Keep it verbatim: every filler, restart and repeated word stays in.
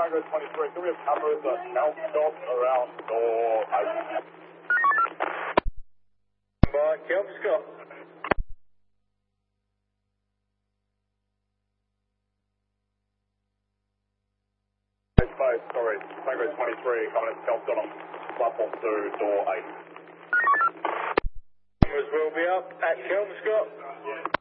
Tango twenty-three, do we have cameras at Kelmscott around door eight? By Kelmscott. Space, sorry, Tango twenty-three coming into Kelmscott on platform two, door eight. Cameras will be up at Kelmscott.